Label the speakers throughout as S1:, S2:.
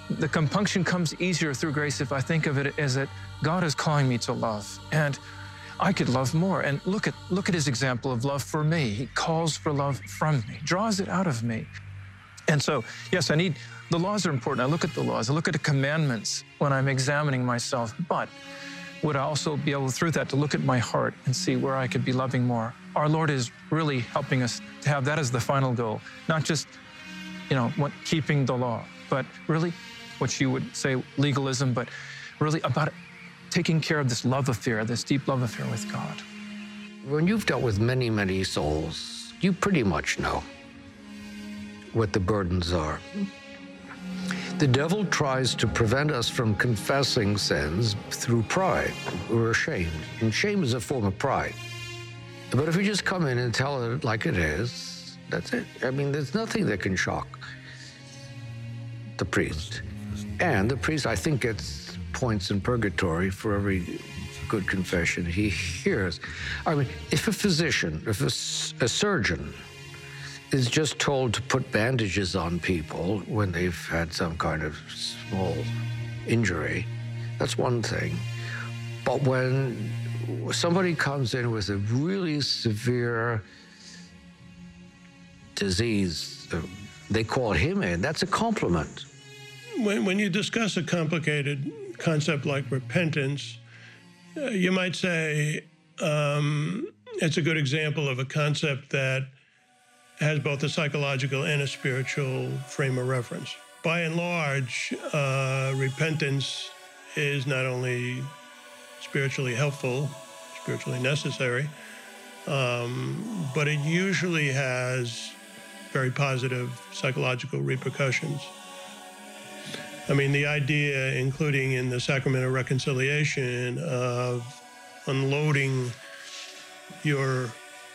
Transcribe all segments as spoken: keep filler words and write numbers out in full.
S1: the compunction comes easier through grace if I think of it as that God is calling me to love, and I could love more. And look at, look at his example of love for me. He calls for love from me, draws it out of me. And so, yes, I need, the laws are important. I look at the laws, I look at the commandments when I'm examining myself, but would I also be able through that to look at my heart and see where I could be loving more? Our Lord is really helping us to have that as the final goal, not just, you know, what, keeping the law, but really what you would say legalism, but really about taking care of this love affair, this deep love affair with God.
S2: When you've dealt with many, many souls, you pretty much know what the burdens are. The devil tries to prevent us from confessing sins through pride. We're ashamed, and shame is a form of pride. But if we just come in and tell it like it is, that's it. I mean, there's nothing that can shock the priest. And the priest, I think, gets points in purgatory for every good confession he hears. I mean, if a physician, if a, a surgeon is just told to put bandages on people when they've had some kind of small injury, that's one thing. But when somebody comes in with a really severe disease, they call him in, that's a compliment.
S3: When, when you discuss a complicated concept like repentance, uh, you might say um, it's a good example of a concept that has both a psychological and a spiritual frame of reference. By and large, uh, repentance is not only spiritually helpful, spiritually necessary, um, but it usually has very positive psychological repercussions. I mean, the idea, including in the sacrament of reconciliation, of unloading your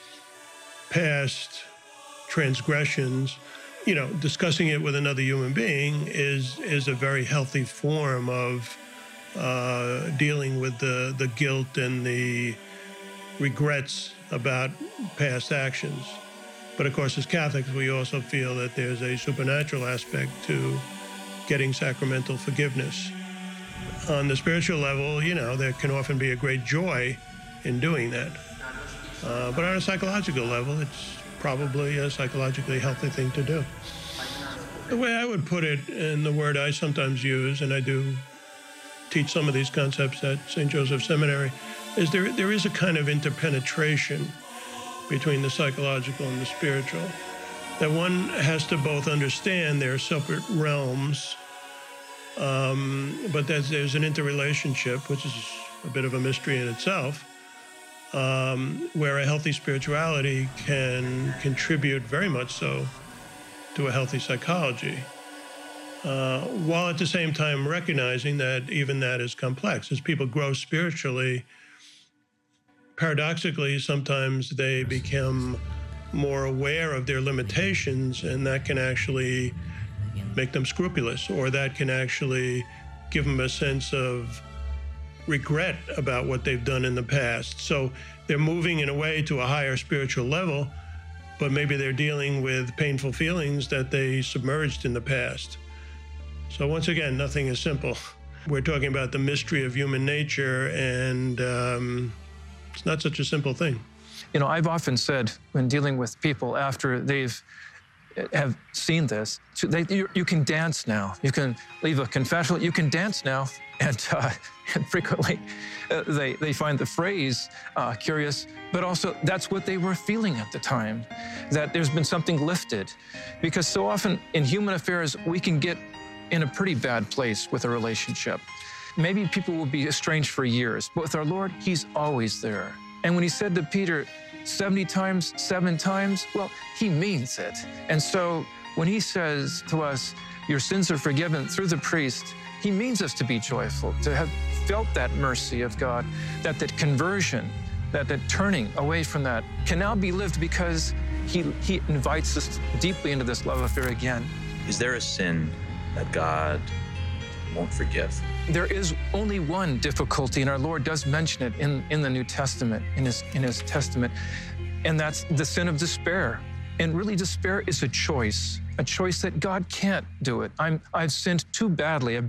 S3: past transgressions, you know, discussing it with another human being is is a very healthy form of uh, dealing with the, the guilt and the regrets about past actions. But of course, as Catholics, we also feel that there's a supernatural aspect to getting sacramental forgiveness. On the spiritual level, you know, there can often be a great joy in doing that. Uh, but on a psychological level, it's probably a psychologically healthy thing to do. The way I would put it, and the word I sometimes use, and I do teach some of these concepts at Saint Joseph Seminary, is there there is a kind of interpenetration between the psychological and the spiritual, that one has to both understand their separate realms, um, but that there's an interrelationship, which is a bit of a mystery in itself, um, where a healthy spirituality can contribute very much so to a healthy psychology, uh, while at the same time recognizing that even that is complex. As people grow spiritually, paradoxically, sometimes they become more aware of their limitations, and that can actually make them scrupulous, or that can actually give them a sense of regret about what they've done in the past. So they're moving in a way to a higher spiritual level, but maybe they're dealing with painful feelings that they submerged in the past. So once again, nothing is simple. We're talking about the mystery of human nature, and um, it's not such a simple thing.
S1: You know, I've often said when dealing with people after they've have seen this, so they, you, you can dance now. You can leave a confessional, you can dance now. And, uh, and frequently uh, they, they find the phrase uh, curious, but also that's what they were feeling at the time, that there's been something lifted. Because so often in human affairs, we can get in a pretty bad place with a relationship. Maybe people will be estranged for years, but with our Lord, he's always there. And when he said to Peter, seventy times, seven times, well, he means it. And so when he says to us, your sins are forgiven through the priest, he means us to be joyful, to have felt that mercy of God, that that conversion, that that turning away from that can now be lived because he, he invites us deeply into this love affair again.
S4: Is there a sin that God won't forgive?
S1: There is only one difficulty, and our Lord does mention it in, in the New Testament, in his, in his testament, and that's the sin of despair. And really, despair is a choice. a choice that God can't do it. I'm, I've sinned too badly. I've